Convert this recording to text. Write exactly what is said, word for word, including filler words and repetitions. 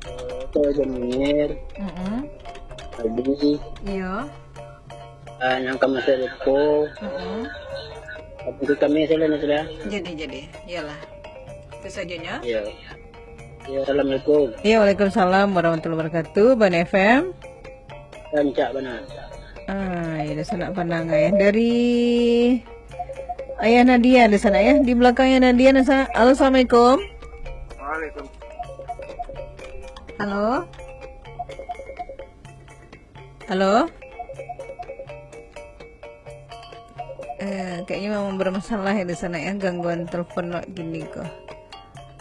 Ito, Jamir. Mm-mm. Albi. Iya. Uh, nang kamasalit ko. Mm-mm. Kapag kami sila na sila. Jadi jadi, iyalah. Itu sajanya. Iya. Ya, Assalamualaikum. Iya, waalaikumsalam warahmatullahi wabarakatuh. Ban F M. Rancak benar. Ah, ya, ada sana pandang ya. Dari Ayah Nadia di sana ya. Di belakangnya Nadia di sana. Halo, assalamualaikum. Waalaikumsalam. Halo. Halo. Eh, kayaknya memang bermasalah ya di sana ya, gangguan telepon gini kok.